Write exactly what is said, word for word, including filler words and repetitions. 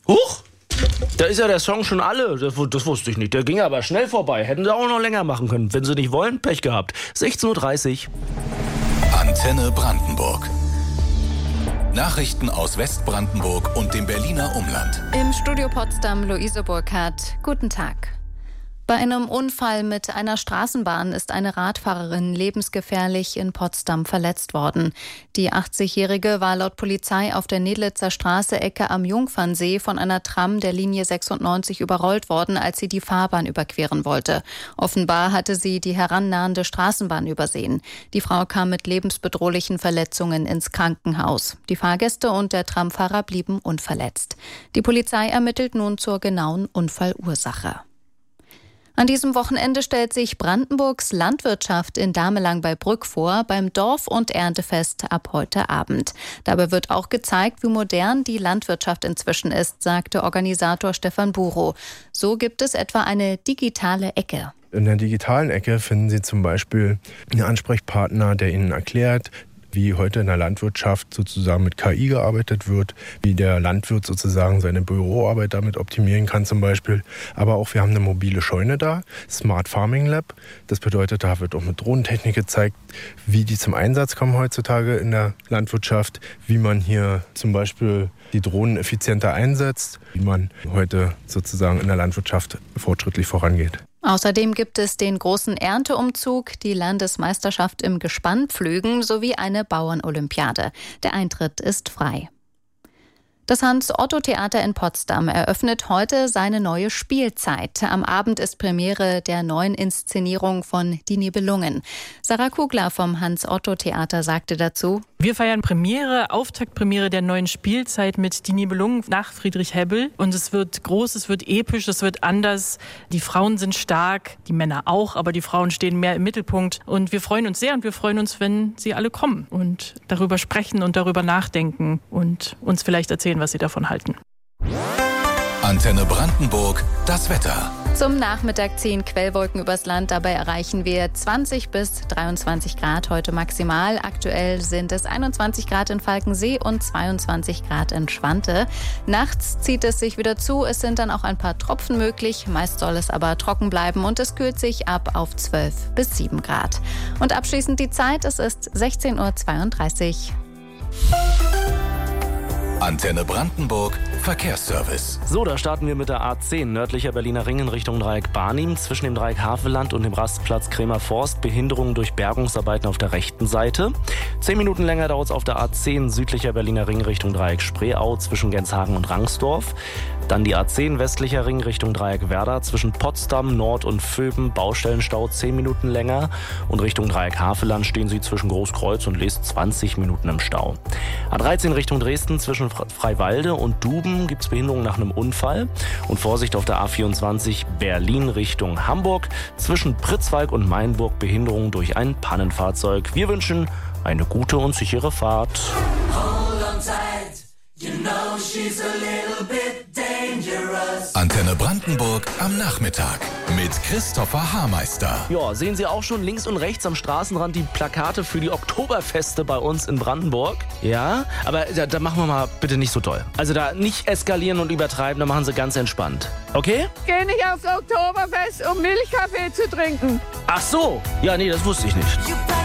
Huch! Da ist ja der Song schon alle. Das, das wusste ich nicht. Der ging aber schnell vorbei. Hätten sie auch noch länger machen können. Wenn sie nicht wollen, Pech gehabt. sechzehn Uhr dreißig. Antenne Brandenburg. Nachrichten aus Westbrandenburg und dem Berliner Umland. Im Studio Potsdam Luise Burkhardt. Guten Tag. Bei einem Unfall mit einer Straßenbahn ist eine Radfahrerin lebensgefährlich in Potsdam verletzt worden. Die achtzigjährige war laut Polizei auf der Nedlitzer Straße Ecke am Jungfernsee von einer Tram der Linie sechsundneunzig überrollt worden, als sie die Fahrbahn überqueren wollte. Offenbar hatte sie die herannahende Straßenbahn übersehen. Die Frau kam mit lebensbedrohlichen Verletzungen ins Krankenhaus. Die Fahrgäste und der Tramfahrer blieben unverletzt. Die Polizei ermittelt nun zur genauen Unfallursache. An diesem Wochenende stellt sich Brandenburgs Landwirtschaft in Damelang bei Brück vor beim Dorf- und Erntefest ab heute Abend. Dabei wird auch gezeigt, wie modern die Landwirtschaft inzwischen ist, sagte Organisator Stefan Burow. So gibt es etwa eine digitale Ecke. In der digitalen Ecke finden Sie zum Beispiel einen Ansprechpartner, der Ihnen erklärt, wie heute in der Landwirtschaft sozusagen mit K I gearbeitet wird, wie der Landwirt sozusagen seine Büroarbeit damit optimieren kann zum Beispiel. Aber auch wir haben eine mobile Scheune da, Smart Farming Lab. Das bedeutet, da wird auch mit Drohnentechnik gezeigt, wie die zum Einsatz kommen heutzutage in der Landwirtschaft, wie man hier zum Beispiel die Drohnen effizienter einsetzt, wie man heute sozusagen in der Landwirtschaft fortschrittlich vorangeht. Außerdem gibt es den großen Ernteumzug, die Landesmeisterschaft im Gespannpflügen sowie eine Bauernolympiade. Der Eintritt ist frei. Das Hans-Otto-Theater in Potsdam eröffnet heute seine neue Spielzeit. Am Abend ist Premiere der neuen Inszenierung von Die Nibelungen. Sarah Kugler vom Hans-Otto-Theater sagte dazu: Wir feiern Premiere, Auftaktpremiere der neuen Spielzeit mit Die Nibelungen nach Friedrich Hebbel. Und es wird groß, es wird episch, es wird anders. Die Frauen sind stark, die Männer auch, aber die Frauen stehen mehr im Mittelpunkt. Und wir freuen uns sehr und wir freuen uns, wenn sie alle kommen und darüber sprechen und darüber nachdenken und uns vielleicht erzählen, was sie davon halten. Antenne Brandenburg, das Wetter. Zum Nachmittag ziehen Quellwolken übers Land. Dabei erreichen wir zwanzig bis dreiundzwanzig Grad heute maximal. Aktuell sind es einundzwanzig Grad in Falkensee und zweiundzwanzig Grad in Schwante. Nachts zieht es sich wieder zu. Es sind dann auch ein paar Tropfen möglich. Meist soll es aber trocken bleiben und es kühlt sich ab auf zwölf bis sieben Grad. Und abschließend die Zeit. Es ist sechzehn Uhr zweiunddreißig. Antenne Brandenburg, Verkehrsservice. So, da starten wir mit der A zehn, nördlicher Berliner Ring in Richtung Dreieck Barnim. Zwischen dem Dreieck Havelland und dem Rastplatz Kremer Forst Behinderungen durch Bergungsarbeiten auf der rechten Seite. Zehn Minuten länger dauert es auf der A zehn, südlicher Berliner Ring Richtung Dreieck Spreeau zwischen Genshagen und Rangsdorf. Dann die A zehn, westlicher Ring Richtung Dreieck Werder zwischen Potsdam, Nord und Vöben, Baustellenstau zehn Minuten länger. Und Richtung Dreieck Havelland stehen Sie zwischen Großkreuz und List zwanzig Minuten im Stau. A dreizehn Richtung Dresden zwischen Freiwalde und Duben gibt es Behinderungen nach einem Unfall. Und Vorsicht auf der A vierundzwanzig Berlin Richtung Hamburg. Zwischen Pritzwalk und Mainburg Behinderungen durch ein Pannenfahrzeug. Wir wünschen eine gute und sichere Fahrt. Antenne Brandenburg am Nachmittag mit Christopher Haarmeister. Ja, sehen Sie auch schon links und rechts am Straßenrand die Plakate für die Oktoberfeste bei uns in Brandenburg? Ja, aber da, da machen wir mal bitte nicht so doll. Also da nicht eskalieren und übertreiben, da machen Sie ganz entspannt. Okay? Geh nicht aufs Oktoberfest, um Milchkaffee zu trinken. Ach so, ja nee, das wusste ich nicht.